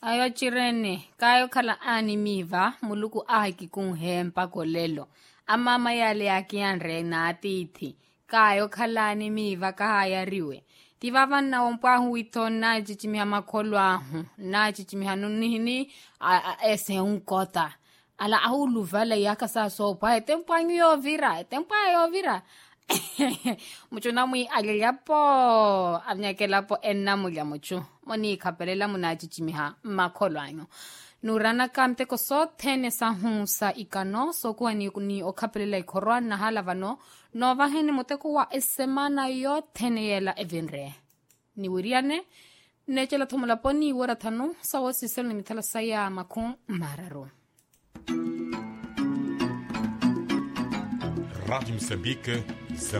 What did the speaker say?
Ayo chirene, kayo kala ani miva, muluku aki kung hempa kolelo. Amama yale akianre na atithi, kayo kala ni miva kahaya riwe. Tivavan na ompahu ito na chichimiha makolwahu, na chichimiha nunihini ese unkota. Ala ahulu vale yaka sa sopa, tempa yo vira. Mucho na mui agyapo, amnyakela po enna mulya mucho. Moni kapelela muna chichimiha makolwanyo. Nurana kamte ko so tene sa hunsa ikano so kuwa ni okapelela ikorwa na halavano no vahene moteko wa esemana yo tene yela evinre. Ni wiriane nechela tomula poni wora tanu sa wasisel ni mitala saya makun mararo. Rádio Moçambique,